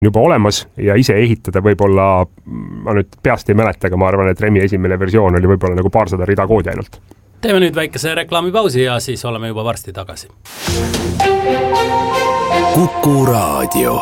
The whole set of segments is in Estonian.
juba olemas ja ise ehitada võib-olla, ma nüüd peast ei mäleta, aga ma arvan, et Remi esimene versioon oli võib-olla nagu 200 rida koodi ainult. Teeme nüüd väikese reklaamipausi ja siis oleme juba varsti tagasi. Kuku Raadio.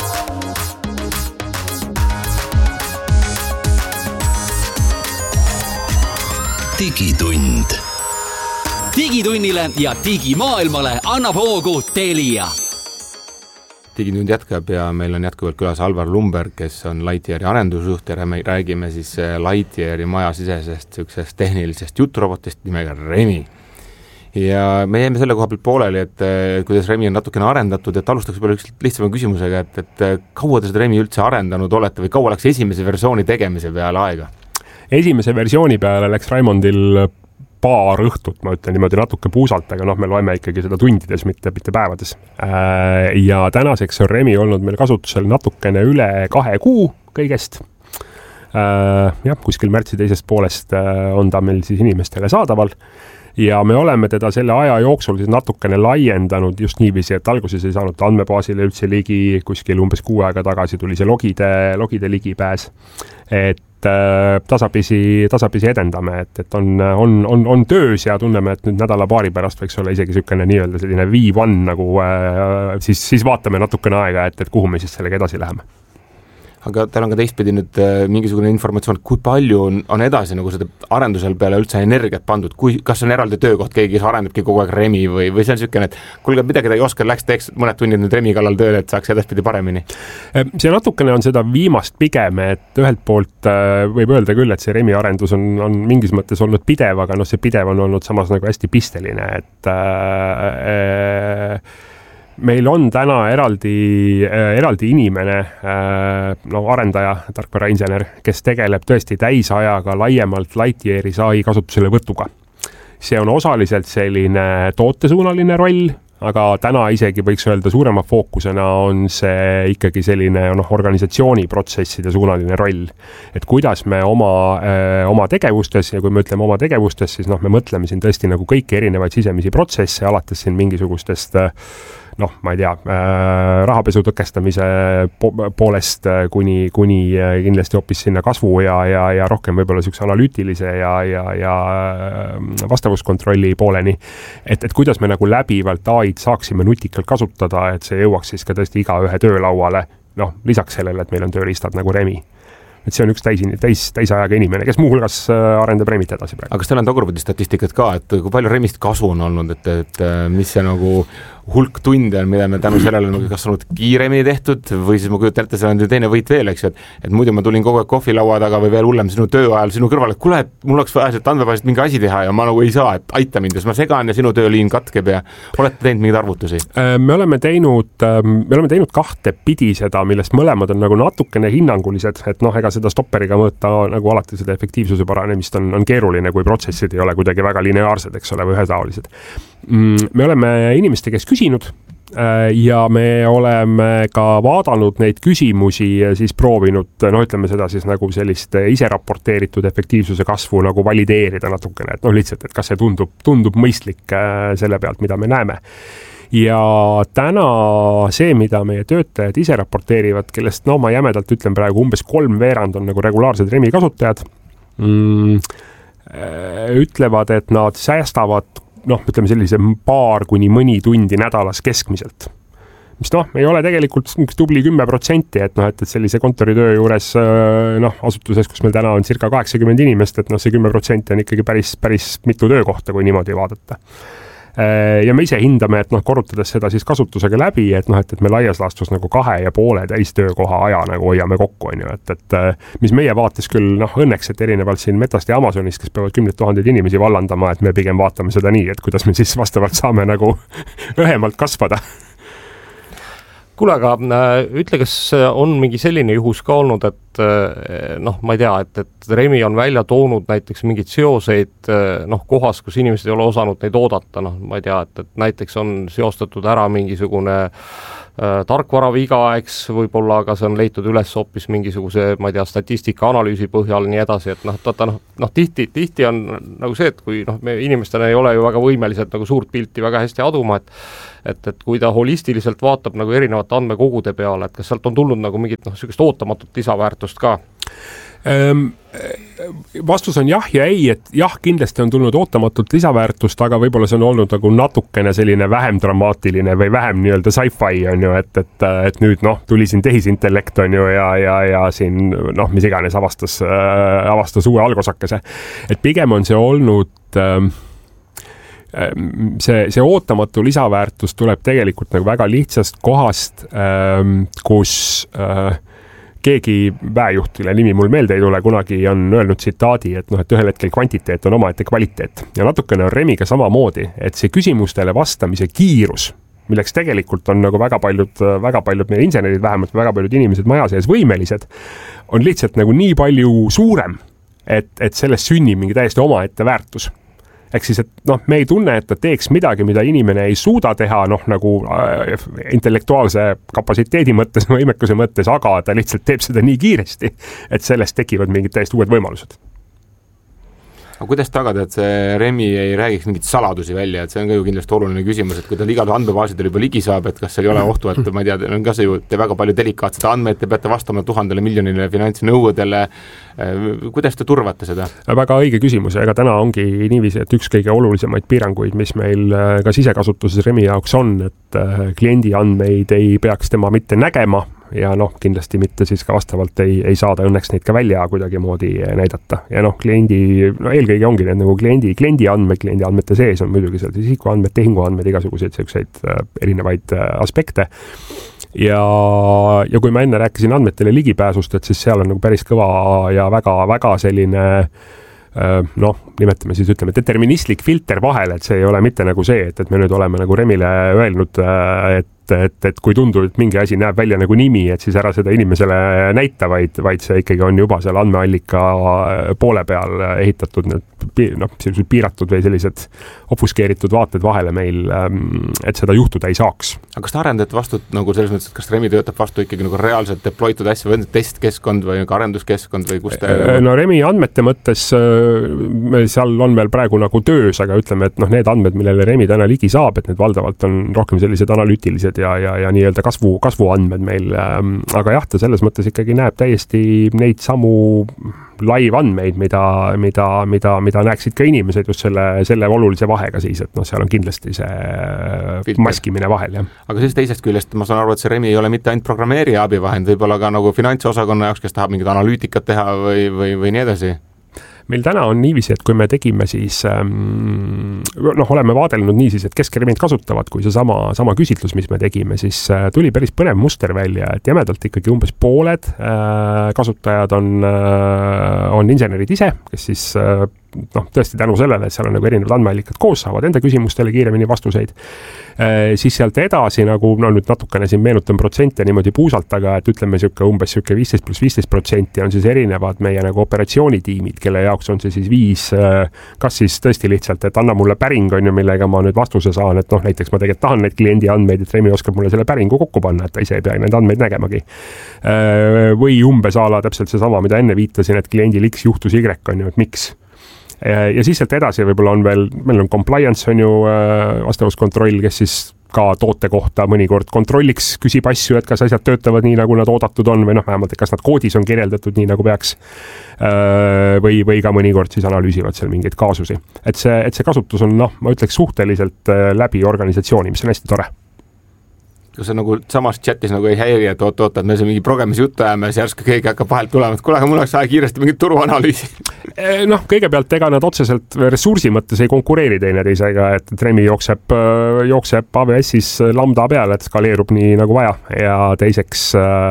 Digitund. Digitunnile ja digimaailmale annab hoogu Telia. Digitund jätkab ja meil on jätkuvalt külas Alvar Lumberg, kes on Lightyeari arendusjuht ja me räägime siis Lightyeari majasisesest tehnilisest juturobotist nimega Remi. Ja me jäime selle koha pealt pooleli, et kuidas Remi on natukene arendatud, et alustaks võib-olla üks lihtsama küsimusega, et kaua te seda Remi üldse arendanud olete või kaua läks esimese versiooni tegemise peale aega? Esimese versiooni peale läks Raimondil paar õhtut, ma ütlen niimoodi natuke puusalt, aga me loeme ikkagi seda tundides, mitte päevades. Ja tänaseks on Remi olnud meil kasutusel natukene üle 2 kuu kõigest. Kuskil märtsi teisest poolest on ta meil siis inimestele saadaval. Ja me oleme teda selle aja jooksul siis natukene laiendanud just niiviisi, et alguses ei saanud andmebaasile üldse ligi, kuskil umbes 6 aega tagasi tuli see logide ligipääs, et tasapisi edendame, et on töös ja tunneme, et nüüd nädala-paari pärast võiks olla isegi selline nii-öelda selline V1 nagu siis vaatame natukene aega, et kuhu me siis sellega edasi läheme. Aga teil on ka teistpidi nüüd mingisugune informatsioon, kui palju on edasi nagu seda arendusel peale üldse energiat pandud, kas on eraldi töökoht, keegi arendabki kogu aeg Remi või see on selline, et kuulge, midagi ta ei oska, teeks mõned tunnid nüüd Remi kallal tööle, et saaks edaspidi paremini? See natukene on seda viimast pigem, et ühelt poolt võib öelda küll, et see Remi arendus on mingis mõttes olnud pidev, aga see pidev on olnud samas nagu hästi pisteline, et meil on täna eraldi inimene, arendaja, tarkvarainsener, kes tegeleb tõesti täisajaga laiemalt Lightyeari sai kasutusele võtuga. See on osaliselt selline tootesuunaline roll, aga täna isegi võiks öelda suurema fookusena on see ikkagi selline organisatsiooniprotsesside suunaline roll. Et kuidas me oma tegevustes, ja kui me ütleme oma tegevustes, siis me mõtleme siin tõesti nagu kõiki erinevaid sisemisi protsesse, alates siin mingisugustest ma ei tea, rahapesu tõkestamise poolest kuni kindlasti hoopis sinna kasvu ja rohkem võib-olla sükse analüütilise ja vastavuskontrolli pooleni. Et kuidas me nagu läbivalt AId saaksime nutikalt kasutada, et see jõuaks siis ka tõesti igaühe töölauale, lisaks sellele, et meil on tööriistad nagu Remi. Et see on üks täisajaga inimene, kes muuhulgas arendab Remit edasi praegu. Aga kas teil on tagurpidi statistikat ka, et kui palju Remist kasu on olnud, et mis see nagu hulk tunde on, mida me tänu sellele kas olnud kiiremini tehtud või siis ma kujutan ette, see on teine võit veel, eks ju, et muidu ma tulin kogu aeg kohvilaua taga või veel hullem sinu töö ajal sinu kõrval, et kuule, et mul oleks vaja andmebaasit mingi asi teha ja ma nagu ei saa, et aita mind, ma segan ja sinu tööliin katkeb ja olete teinud mingeid arvutusi? Me oleme teinud 2 pidi seda, millest mõlemad on nagu natukene hinnangulised, et ega seda stopperiga mõõta nagu alati seda efektiivsuse paranemist on keeruline, kui protsessid ei ole kuidagi väga lineaarsed, eks ole, või ühetaolised. Me oleme inimeste kes küsinud ja me oleme ka vaadanud neid küsimusi ja siis proovinud, ütleme seda siis nagu sellist ise raporteeritud efektiivsuse kasvu nagu valideerida natukene, et lihtsalt, et kas see tundub mõistlik selle pealt, mida me näeme. Ja täna see, mida meie töötajad ise raporteerivad, kellest ma jämedalt ütlen praegu umbes 3/4 on nagu regulaarsed Remi kasutajad, ütlevad, et nad säästavad ütleme sellise paar kuni mõni tundi nädalas keskmiselt. Mis ei ole tegelikult tubli 10%, et sellise kontoritöö juures asutuses, kus meil täna on circa 80 inimest, et see 10% on ikkagi päris mitu töökohta, kui niimoodi vaadata. Ja me ise hindame, et korrutades seda siis kasutusega läbi, et me laias laastus nagu 2,5 täistöökoha aja nagu hoiame kokku, on ju, et mis meie vaates küll õnneks, et erinevalt siin Metast ja Amazonist, kes peavad 10 000 inimesi vallandama, et me pigem vaatame seda nii, et kuidas me siis vastavalt saame nagu õhemalt kasvada. Kuule, aga ütle, kas on mingi selline juhus ka olnud, et ma ei tea, et Remi on välja toonud näiteks mingeid seoseid kohas, kus inimesed ei ole osanud neid oodata, ma ei tea, et näiteks on seostatud ära mingisugune tarkvara viga, eks võib-olla, aga see on leitud üles hoopis mingisuguse, ma ei tea, statistika analüüsi põhjal nii edasi, et tihti on nagu see, et kui me inimestena ei ole ju väga võimelised nagu suurt pilti väga hästi aduma, et kui ta holistiliselt vaatab nagu erinevate andmekogude peale, et kas sealt on tulnud nagu mingit sellist ootamatut lisaväärtust ka? Vastus on jah ja ei, et jah, kindlasti on tulnud ootamatult lisaväärtust, aga võib-olla see on olnud nagu natukene selline vähem dramaatiline või vähem nii-öelda sci-fi on ju, et nüüd tuli siin tehisintellekt on ju ja siin mis iganes avastas uue algosakese. Et pigem on see olnud see ootamatu lisaväärtus tuleb tegelikult nagu väga lihtsast kohast, kus keegi väejuhtile, nimi mul meelde ei tule, kunagi on öelnud tsitaadi, et ühel hetkel kvantiteet on omaette kvaliteet. Ja natukene on Remiga samamoodi, et see küsimustele vastamise kiirus, milleks tegelikult on nagu väga paljud meie insenerid, vähemalt väga paljud inimesed maja sees võimelised, on lihtsalt nagu nii palju suurem, et sellest sünnib mingi täiesti omaette väärtus. Ehk siis, et me ei tunne, et ta teeks midagi, mida inimene ei suuda teha, nagu intellektuaalse kapatsiteedi mõttes, võimekuse mõttes, aga ta lihtsalt teeb seda nii kiiresti, et sellest tekivad mingid täiesti uued võimalused. Aga kuidas tagada, et see Remi ei räägiks mingit saladusi välja, et see on ka ju kindlasti oluline küsimus, et kui ta igal andmebaasidel juba ligi saab, et kas seal ei ole ohtu, et ma ei tea, on ka see ju väga palju delikaatsed andmeid, te peate vastama 1000 miljonile finantsnõuedele, kuidas te turvate seda? Väga õige küsimus, ega täna ongi niiviisi, et üks kõige olulisemaid piiranguid, mis meil ka sisekasutuses Remi jaoks on, et kliendi andmeid ei peaks tema mitte nägema, ja kindlasti mitte siis ka vastavalt ei saada õnneks neid ka välja kuidagimoodi näidata. Ja eelkõige ongi need nagu kliendi andmete sees on muidugi seal isikuandmed, tehinguandmed, igasuguseid selliseid erinevaid aspekte. Ja kui ma enne rääkisin andmetele ligipääsust, et siis seal on nagu päris kõva ja väga selline nimetame siis, ütleme, deterministlik filter vahel, et see ei ole mitte nagu see, et me nüüd oleme nagu Remile öelnud, et kui tundub, et mingi asi näeb välja nagu nimi, et siis ära seda inimesele näita, vaid see ikkagi on juba seal andmeallika poole peal ehitatud sellised piiratud või sellised obfuskeeritud vaated vahele meil, et seda juhtuda ei saaks. Aga kas te arendate vastu nagu selles mõttes, et kas Remi töötab vastu ikkagi nagu reaalselt deploytud asja või testkeskkond või arenduskeskkond või kus te... Remi andmete mõttes seal on veel praegu nagu töös, aga ütleme, et need andmed, millele Remi täna ligi saab, et need valdavalt on rohkem sellised analüütilised ja nii-öelda kasvuandmed meil, aga jah, ta selles mõttes ikkagi näeb täiesti neid samu live-andmeid, mida näeksid ka inimesed just selle olulise vahega siis, et seal on kindlasti see maskimine vahel. Jah. Aga siis teisest küljest ma saan aru, et see Remi ei ole mitte ainult programmeerija abivahend, võib-olla ka nagu finantsosakonna jaoks, kes tahab mingit analüütikat teha või nii edasi? Meil täna on niiviisi, et kui me tegime siis, oleme vaadelnud niisiis, et kes Remit kasutavad, kui see sama küsitlus, mis me tegime, siis tuli päris põnev muster välja, et jämedalt ikkagi umbes pooled kasutajad on insenerid ise, kes siis tõesti tänu sellele, et seal on nagu erinevad andmeallikad koos, saavad enda küsimustele kiiremini vastuseid. Siis sealt edasi nagu, nüüd natukene siin meenutan protsente niimoodi puusalt, aga et ütleme umbes 15% on siis erinevad meie nagu operatsioonitiimid, kelle jaoks on see siis 5, kas siis tõesti lihtsalt, et anna mulle päring on ju, millega ma nüüd vastuse saan, et näiteks ma tegelikult tahan neid kliendi andmeid, et Remi oskab mulle selle päringu kokku panna, et ta ise ei pea neid andmeid nägemagi. Või umbes ala täpselt seesama, mida enne viitasin, et kliendil X juhtus Y on ju, et miks. Ja siis sealt edasi võib-olla on meil on compliance on ju vastavuskontroll, kes siis ka toote kohta mõnikord kontrolliks, küsib asju, et kas asjad töötavad nii, nagu nad oodatud on, või vähemalt, et kas nad koodis on kirjeldatud nii, nagu peaks, või ka mõnikord siis analüüsivad seal mingeid kaasusi. Et see kasutus on, ma ütleks suhteliselt läbi organisatsiooni, mis on hästi tore. Kas see nagu samas chatis nagu ei häiri, et oot, et me see mingi programmis juttu ajame, siis järsku keegi hakkab vahelt tulema, et kuule, aga mul oleks aja kiiresti mingit turuanalüüsi. Kõigepealt ega nad otseselt ressursi mõttes ei konkureeri teineteisega, et Remi jookseb AWS-is lambda peale, et skaleerub nii nagu vaja ja teiseks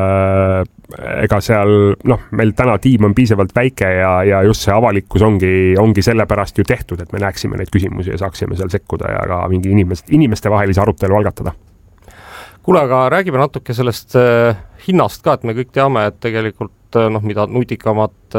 ega seal, meil täna tiim on piisavalt väike ja just see avalikkus ongi sellepärast ju tehtud, et me näeksime neid küsimusi ja saaksime seal sekkuda ja ka mingi inimeste vahelise arutelu algatada. Kuule, aga räägime natuke sellest hinnast ka, et me kõik teame, et tegelikult mida nutikamat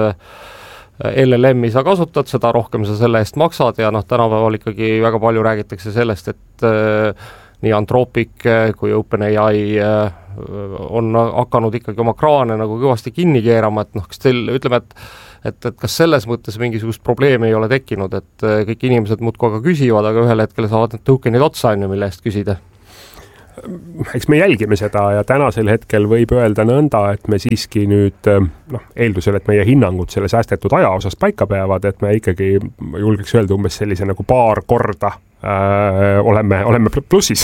LLM-i sa kasutad, seda rohkem sa selle eest maksad ja tänapäeval ikkagi väga palju räägitakse sellest, et nii Anthropic kui OpenAI on hakanud ikkagi oma kraane nagu kõvasti kinni keerama, et kas teil, ütleme, et kas selles mõttes mingisugust probleemi ei ole tekkinud, et kõik inimesed muudkui aga küsivad, aga ühel hetkel saavad need tokenid otsa, mille eest küsida? Eks me jälgime seda ja tänasel hetkel võib öelda nõnda, et me siiski nüüd eeldusel, et meie hinnangud selle säästetud aja osas paika peavad, et me ikkagi julgeks öelda umbes sellise nagu paar korda oleme plussis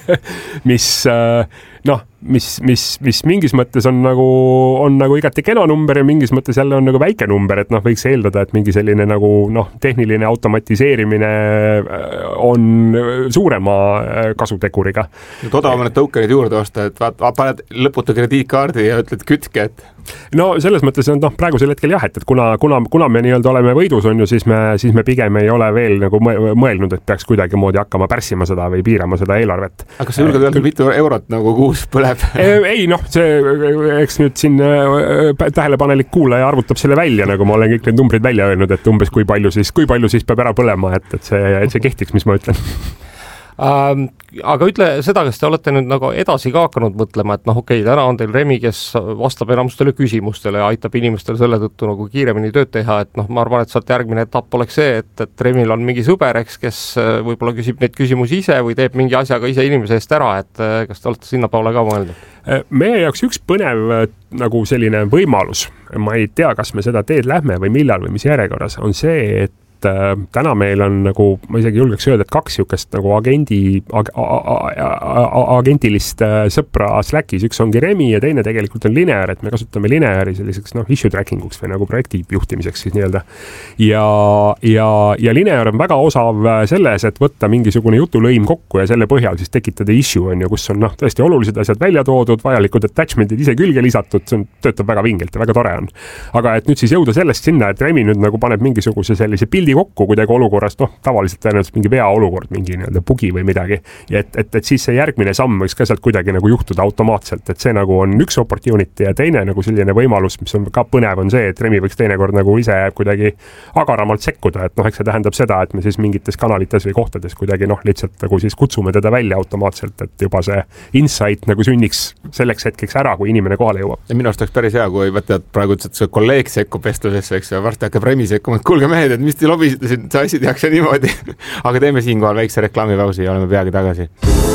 mis mingis mõttes on nagu igati kena number ja mingis mõttes jälle on nagu väike number, et võiks eeldada, et mingi selline nagu tehniline automatiseerimine on suurema kasuteguriga. Odavam need tokenid juurde osta, et paned lõputu krediitkaardi ja ütled kütke, et no selles mõttes on praegusel hetkel jah, et kuna me nii-öelda oleme võidus, on ju, siis me pigem ei ole veel nagu mõelnud, et peaks kuidagimoodi hakkama pärssima seda või piirama seda eelarvet. Aga kas sa julged öelda, mitu eurot nagu kuus põleb? Ei, eks nüüd siin tähelepanelik kuulaja arvutab selle välja, nagu ma olen kõik need numbrid välja öelnud, et umbes kui palju siis peab ära põlema, et see kehtiks, mis ma ütlen. Aga ütle seda, kas te olete nüüd nagu edasi ka hakanud mõtlema, et okei, täna on teil Remi, kes vastab enamustele küsimustele ja aitab inimestel selle tõttu nagu kiiremini tööd teha, et ma arvan, et sealt järgmine etapp oleks see, et Remil on mingi sõber, kes võib-olla küsib neid küsimusi ise või teeb mingi asjaga ise inimese eest ära, et kas te olete sinna poole ka mõelnud? Meie jaoks üks põnev nagu selline võimalus, ma ei tea, kas me seda teed lähme või millal või mis järjekorras, on see, et täna meil on nagu, ma isegi julgeks öelda, et kaks niisugust nagu agentilist sõpra Slackis, üks ongi Remi ja teine tegelikult on Linear, et me kasutame Lineari selliseks issue tracking uks või nagu projekti juhtimiseks siis nii-öelda. Ja Linear on väga osav selles, et võtta mingisugune jutulõim kokku ja selle põhjal siis tekitada issue, on ju, kus on tõesti olulised asjad välja toodud, vajalikud attachmentid ise külge lisatud, see töötab väga vingelt ja väga tore on. Aga et nüüd siis jõuda sellest sinna, et Remi nüüd nagu paneb mingisuguse sellise pildi kokku kuidagi olukorrast, tavaliselt tõenäoliselt mingi vea olukord, mingi nii-öelda bugi või midagi. Ja et siis see järgmine samm võiks ka sealt kuidagi nagu juhtuda automaatselt, et see nagu on üks opportunity ja teine nagu selline võimalus, mis on ka põnev, on see, et Remi võiks teinekord nagu ise kuidagi agaramalt sekkuda, et eks see tähendab seda, et me siis mingites kanalites või kohtades kuidagi lihtsalt nagu siis kutsume teda välja automaatselt, et juba see insight nagu sünniks selleks hetkeks ära, kui inimene kohale jõuab. Ja minu arust oleks päris hea, kui võtad praegu ütles, et see kolleeg sekkub vestlusesse, eks varsti hakkab Remi sekkuma, et kuulge mehed, et mis te lobisite siin, see asi tehakse niimoodi. Aga teeme siinkohal väikse reklaamipausi ja oleme peagi tagasi.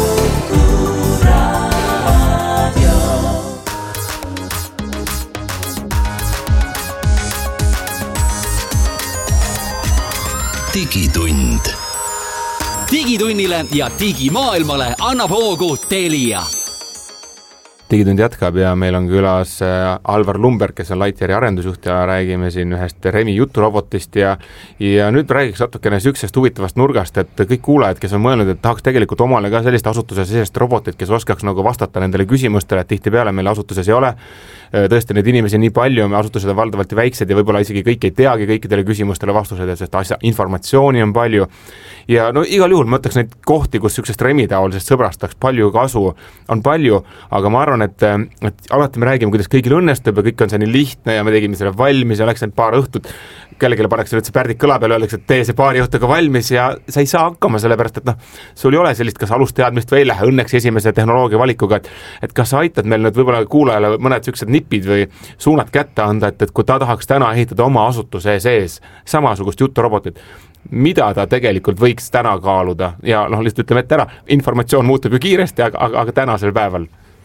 Digitund. Digitunnile ja digimaailmale annab hoogu Telia. Digitund jätkab ja meil on külas Alvar Lumberg, kes on Lightyeari arendusjuht ja räägime siin ühest Remi juturobotist ja nüüd räägiks natukene süksest huvitavast nurgast, et kõik kuulajad, kes on mõelnud, et tahaks tegelikult omale ka sellist asutuses sellist robotit, kes oskaks nagu vastata nendele küsimustele, et tihtipeale meil asutuses ei ole tõesti neid inimesi nii palju, me asutused on valdavalt väiksed ja võib-olla isegi kõik ei teagi kõikidele küsimustele vastused, sest informatsiooni on palju ja no igal juhul ma ütleks neid kohti, kus süksest Remi-taolisest sõbrast tahaks palju kasu, on palju, aga ma arvan, et alati me räägime, kuidas kõigil õnnestub ja kõik on see nii lihtne ja me tegime selle valmis ja läks need paar õhtut, kellelegi pannakse nüüd see pärdik kõla peale, öeldakse, et tee see paari õhtuga valmis ja sa ei saa hakkama, sellepärast et sul ei ole sellist kas alusteadmist või ei lähe õnneks esimese tehnoloogia valikuga, et kas sa aitad meil nüüd võib-olla kuulajale mõned sellised nipid või suunad kätte anda, et kui ta tahaks täna ehitada oma asutuse sees samasugust juturobotit, mida ta tegelikult võiks täna kaaluda ja lihtsalt ütleme ette ära, informatsioon muutub ju kiiresti, aga tänasel päeval.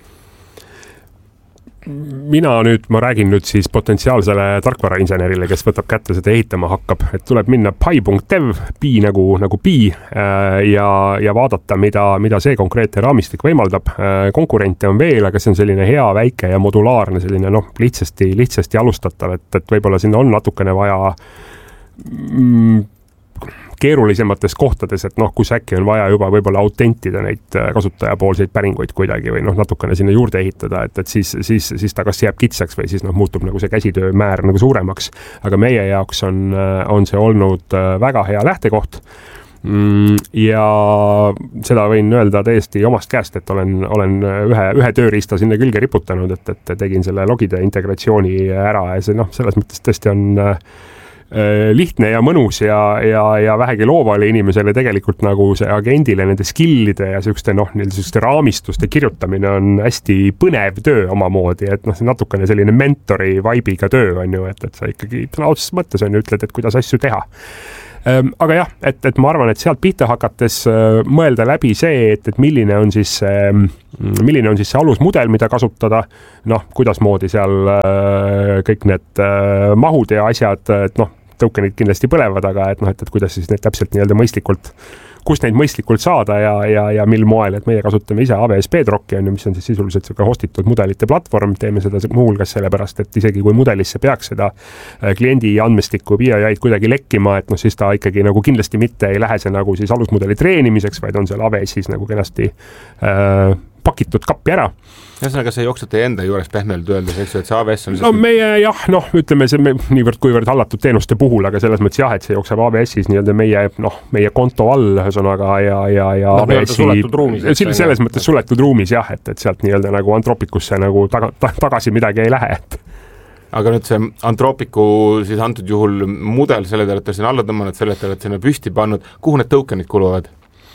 Ma räägin nüüd siis potentsiaalsele tarkvarainsenerile, kes võtab kätte seda ehitama hakkab, et tuleb minna pi.dev, pi nagu pi ja vaadata, mida see konkreetne raamistik võimaldab. Konkurente on veel, aga see on selline hea, väike ja modulaarne, selline lihtsasti alustatav, et võib-olla sinna on natukene vaja keerulisemates kohtades, et kus äkki on vaja juba võib-olla autentida neid kasutajapoolseid päringuid kuidagi või natukene sinna juurde ehitada, et siis ta kas jääb kitsaks või siis muutub nagu see käsitöö määr nagu suuremaks. Aga meie jaoks on see olnud väga hea lähtekoht ja seda võin öelda täiesti omast käest, et olen ühe tööriista sinna külge riputanud, et tegin selle logide integratsiooni ära ja see selles mõttes tõesti lihtne ja mõnus ja vähegi loovale inimesele tegelikult nagu see agendile nende skillide ja niisuguste raamistuste kirjutamine on hästi põnev töö omamoodi, et see natukene selline mentori vibe'iga töö on ju, et sa ikkagi sõna otseses mõttes on ju ütled, et kuidas asju teha. Aga jah, et ma arvan, et sealt pihta hakates mõelda läbi see, et milline on siis see alusmudel, mida kasutada, kuidasmoodi seal kõik need mahud ja asjad, et tokenid kindlasti põlevad, aga et kuidas siis need täpselt nii-öelda mõistlikult, kust neid mõistlikult saada ja mil moel, et meie kasutame ise AWS Bedrocki, mis on siis sisuliselt selline hostitud mudelite platvorm, teeme seda muuhulgas sellepärast, et isegi kui mudelisse peaks seda kliendi andmestikku BI-d kuidagi lekkima, et siis ta ikkagi nagu kindlasti mitte ei lähe see nagu siis alusmudeli treenimiseks, vaid on seal AWS-is nagu kenasti pakitud kappi ära. Ühesõnaga, see jookseb teie enda juures pehmelt öeldes, eks ju, et see AWS on... No meie jah, ütleme see niivõrd kuivõrd hallatud teenuste puhul, aga selles mõttes jah, et see jookseb AWS-is nii-öelda meie konto all, ühesõnaga ja suletud ruumis. Selles mõttes suletud ruumis jah, et sealt nii-öelda nagu Anthropikusse nagu tagasi midagi ei lähe, et aga nüüd see Anthropiku siis antud juhul mudel, selle te olete siin alla tõmmanud, selle te olete sinna püsti pannud, kuhu need tokenid kuluvad?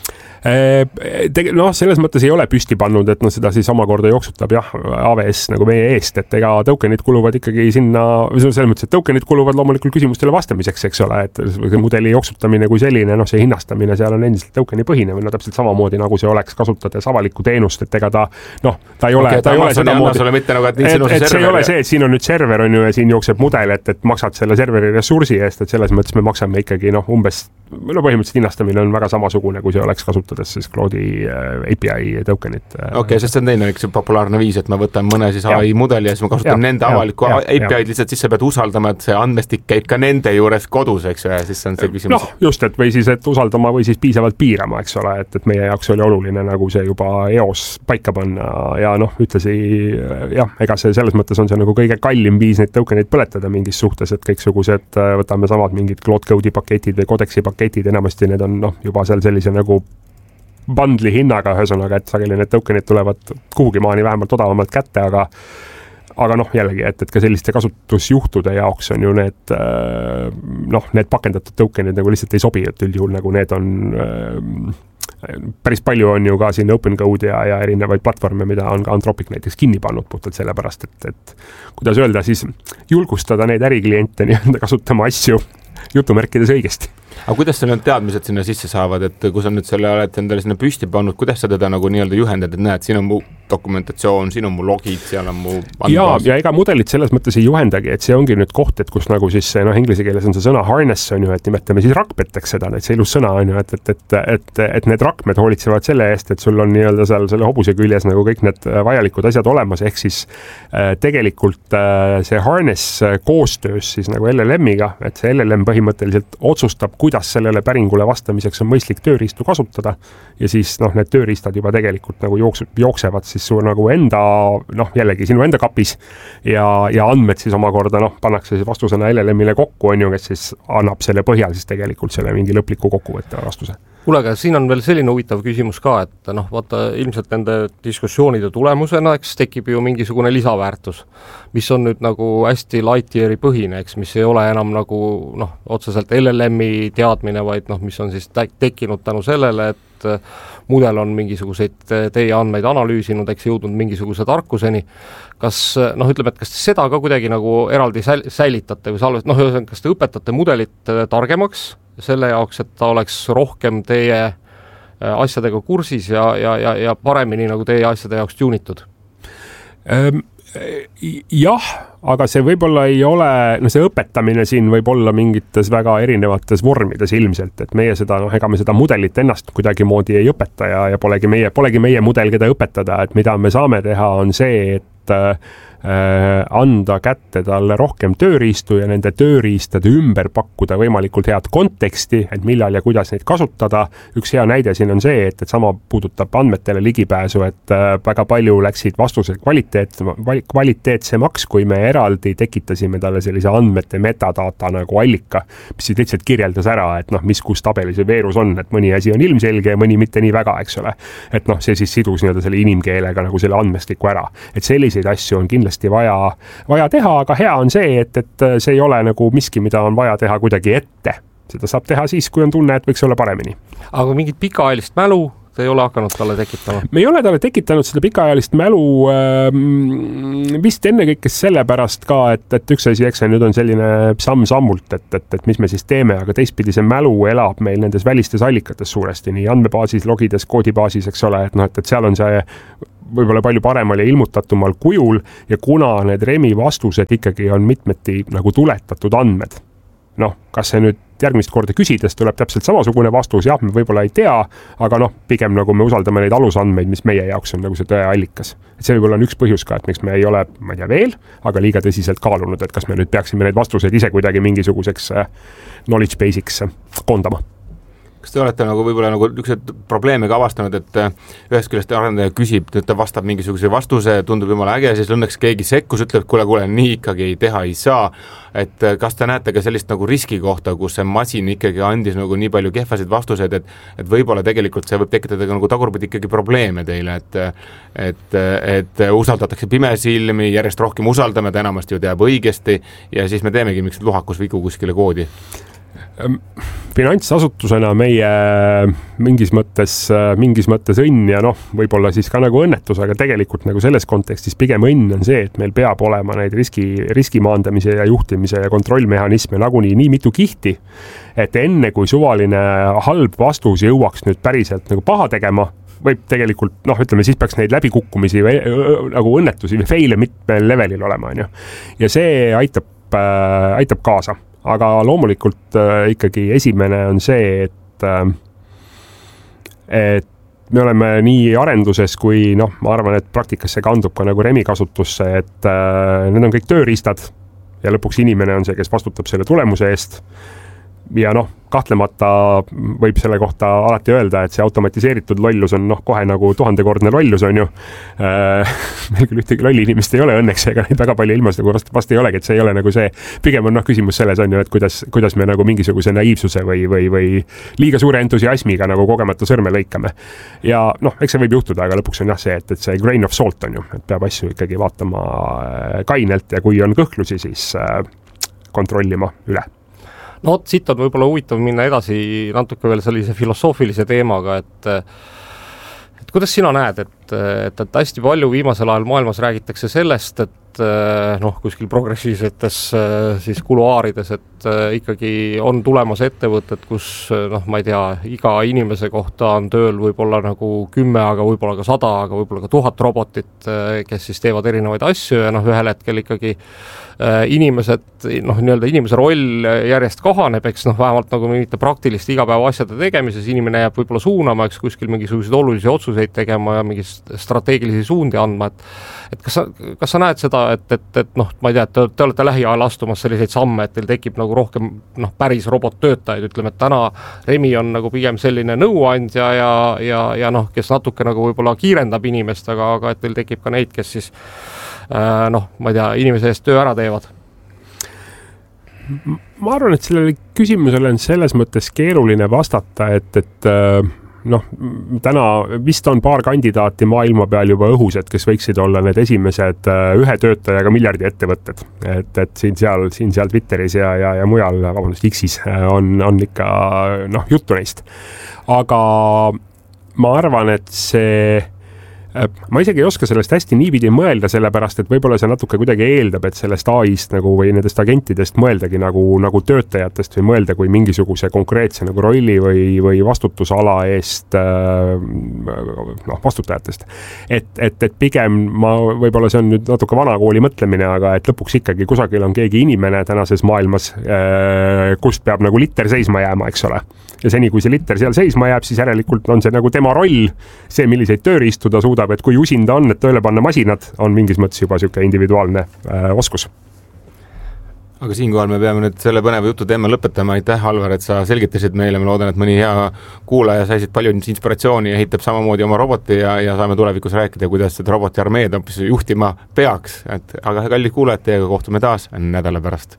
Selles mõttes ei ole püsti pannud, et seda siis omakorda jooksutab jah, AWS nagu meie eest, et ega tokenid kuluvad ikkagi sinna, selles mõttes, et tokenid kuluvad loomulikult küsimustele vastamiseks, eks ole, et mudeli jooksutamine kui selline, see hinnastamine seal on endiselt tokeni põhine või täpselt samamoodi nagu see oleks kasutades avalikku teenust, et ega ta ei ole seda moodi, et see ei ole see, et siin on nüüd server on ju ja siin jookseb mudel, et maksad selle serveri ressursi eest, et selles mõttes me maksame ikkagi umbes, põhimõtteliselt hinnastamine on väga samasugune, kui see oleks kasutades siis Cloudi API tokenit. Okei, sest see on teine üks populaarne viis, et ma võtan mõne siis AI mudeli ja siis ma kasutan nende avalikku API-d lihtsalt, siis sa pead usaldama, et see andmestik käib ka nende juures kodus, eks ju, ja siis on see küsimus. Just, et või siis, et usaldama või siis piisavalt piirama, eks ole, et meie jaoks oli oluline nagu see juba EOS paika panna ja ütlesi, jah, ega see selles mõttes on see nagu kõige kallim viis neid tokeneid põletada mingis suhtes, et kõiksugused võtame samad mingid Cloud Code'i paketid või Codexi paketid, enamasti need on juba seal sellise nagu bundli hinnaga, ühesõnaga, et sageli need tokenid tulevad kuhugi maani vähemalt odavamalt kätte, aga jällegi, et ka selliste kasutusjuhtude jaoks on ju need pakendatud tokenid nagu lihtsalt ei sobi, et üldjuhul nagu need on päris palju on ju ka siin OpenCode ja erinevaid platvorme, mida on ka Anthropic näiteks kinni pannud puhtalt sellepärast, et kuidas öelda, siis julgustada neid ärikliente nii-öelda kasutama asju jutumärkides õigesti. Aga kuidas sa need teadmised sinna sisse saavad, et kui sa nüüd selle oled endale sinna püsti pannud, kuidas sa teda nagu nii-öelda juhendad, et näed, siin on mu dokumentatsioon, siin on mu logid, seal on mu andbaas. Ja ega mudelit selles mõttes ei juhendagi, et see ongi nüüd koht, et kus nagu siis inglise keeles on see sõna harness on ju, et nimetame siis rakmeteks seda, et see ilus sõna on ju, et need rakmed hoolitsevad selle eest, et sul on nii-öelda seal selle hobuse küljes nagu kõik need vajalikud asjad olemas, ehk siis tegelikult see harness koostöös siis nagu LLM-iga, et see LLM põhimõtteliselt otsustab, kuidas sellele päringule vastamiseks on mõistlik tööriistu kasutada ja siis need tööriistad juba tegelikult nagu jooksevad siis su nagu enda, jällegi sinu enda kapis ja andmed siis omakorda pannakse siis vastusena LLM-ile kokku, on ju, kes siis annab selle põhjal siis tegelikult selle mingi lõpliku kokkuvõtte vastuse. Kuule, aga siin on veel selline huvitav küsimus ka, et vaata ilmselt nende diskussioonide tulemusena, eks tekib ju mingisugune lisaväärtus, mis on nüüd nagu hästi Lightyeari põhine, eks, mis ei ole enam nagu otseselt LLM-i teadmine, vaid mis on siis tekkinud tänu sellele, et mudel on mingisuguseid teie andmeid analüüsinud, eks jõudnud mingisuguse tarkuseni. Kas, ütleme, et kas te seda ka kuidagi nagu eraldi säilitate või salvestate, kas te õpetate mudelit targemaks selle jaoks, et ta oleks rohkem teie asjadega kursis ja paremini nagu teie asjade jaoks tuunitud? Jah, aga see võib-olla ei ole, see õpetamine siin võib olla mingites väga erinevates vormides ilmselt, et meie seda, ega me seda mudelit ennast kuidagimoodi ei õpeta ja polegi meie mudel, keda õpetada, et mida me saame teha, on see, et anda kätte talle rohkem tööriistu ja nende tööriistade ümber pakkuda võimalikult head konteksti, et millal ja kuidas neid kasutada. Üks hea näide siin on see, et sama puudutab andmetele ligipääsu, et väga palju läksid vastused kvaliteetsemaks, kui me eraldi tekitasime talle sellise andmete metadata nagu allika, mis siis lihtsalt kirjeldas ära, et mis kus tabelis või veerus on, et mõni asi on ilmselge ja mõni mitte nii väga, eks ole. Et see siis sidus nii-öelda selle inimkeelega nagu selle andmestiku ära. Et selliseid asju on kindlasti kindlasti vaja teha, aga hea on see, et see ei ole nagu miski, mida on vaja teha kuidagi ette. Seda saab teha siis, kui on tunne, et võiks olla paremini. Aga mingit pikaajalist mälu te ei ole hakanud talle tekitama? Me ei ole talle tekitanud seda pikaajalist mälu vist ennekõike sellepärast ka, et üks asi, eks see nüüd on selline samm-sammult, et mis me siis teeme, aga teistpidi see mälu elab meil nendes välistes allikates suuresti, nii andmebaasis, logides, koodibaasis, eks ole, et seal on see võib-olla palju paremal ja ilmutatumal kujul ja kuna need REMi vastused ikkagi on mitmeti nagu tuletatud andmed. Kas see nüüd järgmist korda küsides tuleb täpselt samasugune vastus, jah, me võib-olla ei tea, aga pigem nagu me usaldame neid alusandmeid, mis meie jaoks on nagu see tõeallikas. Et see võib-olla on üks põhjus ka, et miks me ei ole, ma ei tea veel, aga liiga tõsiselt kaalunud, et kas me nüüd peaksime neid vastuseid ise kuidagi mingisuguseks knowledge base'iks koondama. Kas te olete nagu võib-olla nagu üks probleeme ka avastanud, et ühest küljest arendaja küsib, ta vastab mingisuguse vastuse, tundub jumala äge, siis õnneks keegi sekkus, ütleb, kuule, nii ikkagi teha ei saa. Et kas te näete ka sellist nagu riski kohta, kus see masin ikkagi andis nagu nii palju kehvasid vastuseid, et võib-olla tegelikult see võib tekitada ka nagu tagurpidi ikkagi probleeme teile, et usaldatakse pimesilmi, järjest rohkem usaldame, ta enamasti ju teab õigesti ja siis me teemegi miks luhakus vigu kuskile koodi. Finantsasutusena meie mingis mõttes õnn ja võib-olla siis ka nagu õnnetus, aga tegelikult nagu selles kontekstis pigem õnn on see, et meil peab olema neid riskimaandamise ja juhtimise ja kontrollmehhanisme nagunii nii mitu kihti, et enne kui suvaline halb vastus jõuaks nüüd päriselt nagu paha tegema, võib tegelikult, ütleme, siis peaks neid läbikukkumisi või nagu õnnetusi või fail'e mitmel levelil olema, on ju. Ja see aitab kaasa. Aga loomulikult ikkagi esimene on see, et me oleme nii arenduses kui ma arvan, et praktikas see kandub ka nagu REMi kasutusse, et need on kõik tööriistad ja lõpuks inimene on see, kes vastutab selle tulemuse eest. Ja kahtlemata võib selle kohta alati öelda, et see automatiseeritud lollus on kohe nagu 1000-kordne lollus on ju. Meil küll ühtegi lolli inimest ei ole õnneks, ega neid väga palju ilmas nagu vast ei olegi, et see ei ole nagu see, pigem on küsimus selles on ju, et kuidas me nagu mingisuguse naiivsuse või liiga suure entusiasmiga nagu kogemata sõrme lõikame. Ja eks see võib juhtuda, aga lõpuks on jah see, et see grain of salt on ju, et peab asju ikkagi vaatama kainelt ja kui on kõhklusi, siis kontrollima üle. Siit on võib-olla huvitav minna edasi natuke veel sellise filosoofilise teemaga, et kuidas sina näed, et hästi palju viimasel ajal maailmas räägitakse sellest, et kuskil progressiivsetes siis kuluaarides, et ikkagi on tulemas ettevõtted, kus ma ei tea, iga inimese kohta on tööl võib-olla nagu 10, aga võib-olla ka 100, aga võib-olla ka 1000 robotit, kes siis teevad erinevaid asju ja ühel hetkel ikkagi inimesed, nii-öelda inimese roll järjest kahaneb, eks vähemalt nagu mingite praktiliste igapäeva asjade tegemises, inimene jääb võib-olla suunama, eks kuskil mingisuguseid olulisi otsuseid tegema ja mingi strateegilisi suundi andma, et kas sa näed seda, et ma ei tea, et te olete lähiajal astumas selliseid samme, et teil tekib nagu rohkem päris robottöötajaid, ütleme, et täna REMi on nagu pigem selline nõuandja ja kes natuke nagu võib-olla kiirendab inimest, aga et teil tekib ka neid, kes siis ma ei tea, inimese eest töö ära teevad? Ma arvan, et sellele küsimusele on selles mõttes keeruline vastata, et täna vist on paar kandidaati maailma peal juba õhus, et kes võiksid olla need esimesed ühe töötajaga miljardi ettevõtted. Et siin seal Twitteris ja mujal, X-is on ikka juttu neist. Aga ma arvan, et see ma isegi ei oska sellest hästi niipidi mõelda, sellepärast, et võib-olla see natuke kuidagi eeldab, et sellest AI-st nagu või nendest agentidest mõeldagi nagu töötajatest või mõelda kui mingisuguse konkreetse nagu rolli või vastutusala eest vastutajatest. Et pigem võib-olla see on nüüd natuke vanakooli mõtlemine, aga et lõpuks ikkagi kusagil on keegi inimene tänases maailmas, kust peab nagu liter seisma jääma, eks ole. Ja seni, kui see liter seal seisma jääb, siis järelikult on see nagu tema roll, see, milliseid tööriistu ta suudab, et kui usin ta on, et tööle panna masinad, on mingis mõttes juba selline individuaalne oskus. Aga siinkohal me peame nüüd selle põneva jutu teema lõpetama. Aitäh, Alvar, et sa selgitasid meile. Ma loodan, et mõni hea kuulaja saisid palju inspiratsiooni ja ehitab samamoodi oma roboti ja saame tulevikus rääkida, kuidas seda roboti armeed juhtima peaks. Aga kallid kuulajad, teiega kohtume taas nädala pärast.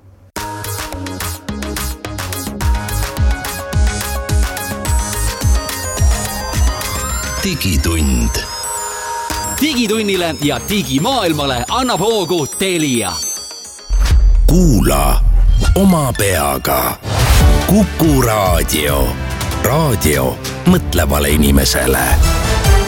Digitund. digitunnile ja digimaailmale annab hoogu Telia. Kuula oma peaga. Kuku Raadio. Raadio mõtlevale inimesele.